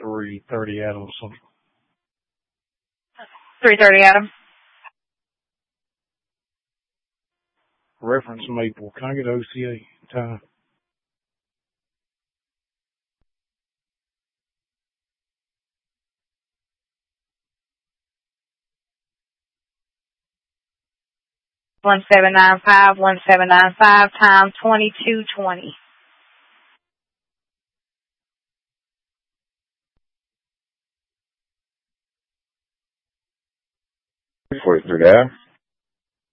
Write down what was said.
330 Adams. 330 Adam. Reference Maple. Can I get OCA time? One 1795, time 22:20. 43 Adam.